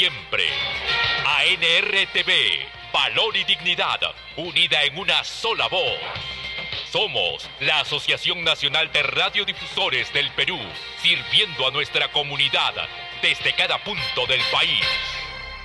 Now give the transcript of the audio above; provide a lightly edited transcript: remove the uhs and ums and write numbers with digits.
siempre. ANRTV, valor y dignidad, unida en una sola voz. Somos la Asociación Nacional de Radiodifusores del Perú, sirviendo a nuestra comunidad desde cada punto del país.